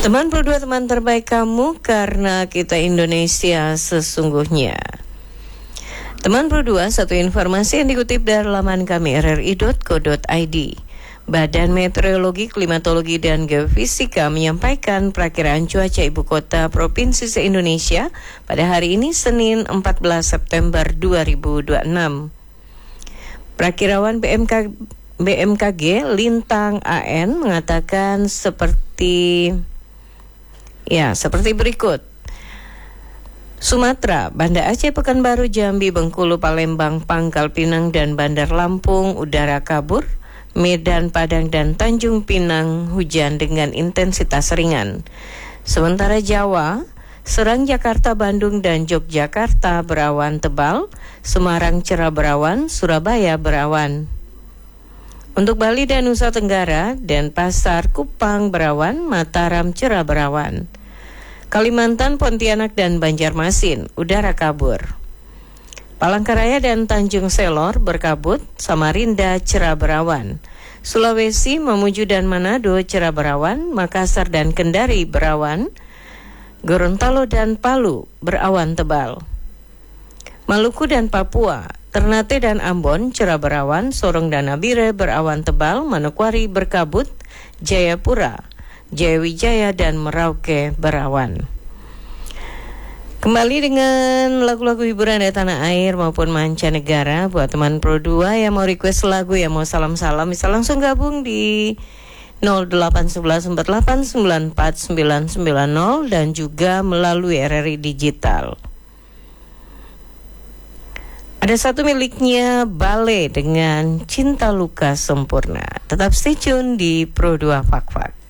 Teman Pro 2, teman terbaik kamu, karena kita Indonesia sesungguhnya. Teman Pro 2, satu informasi yang dikutip dari laman kami rri.co.id. Badan Meteorologi, Klimatologi, dan Geofisika menyampaikan perakiraan cuaca ibu kota provinsi se-Indonesia pada hari ini Senin 14 September 2026. Perakirawan BMKG Lintang AN mengatakan seperti berikut. Sumatera, Banda Aceh, Pekanbaru, Jambi, Bengkulu, Palembang, Pangkal Pinang, dan Bandar Lampung udara kabur. Medan, Padang, dan Tanjung Pinang hujan dengan intensitas ringan. Sementara Jawa, Serang, Jakarta, Bandung, dan Yogyakarta berawan tebal. Semarang cerah berawan, Surabaya berawan. Untuk Bali dan Nusa Tenggara, Denpasar, Kupang berawan, Mataram cerah berawan. Kalimantan, Pontianak, dan Banjarmasin udara kabur. Palangkaraya dan Tanjung Selor berkabut, Samarinda cerah berawan. Sulawesi, Mamuju, dan Manado cerah berawan, Makassar dan Kendari berawan. Gorontalo dan Palu berawan tebal. Maluku dan Papua, Ternate dan Ambon cerah berawan, Sorong dan Nabire berawan tebal, Manokwari berkabut, Jayapura, Jayawijaya, dan Merauke berawan. Kembali dengan lagu-lagu hiburan dari tanah air maupun mancanegara. Buat teman Pro 2 yang mau request lagu, yang mau salam-salam, bisa langsung gabung di 0811489490 dan juga melalui RRI Digital. Ada satu miliknya Bale dengan Cinta Luka Sempurna. Tetap stay tune di Pro 2 Fak-Fak.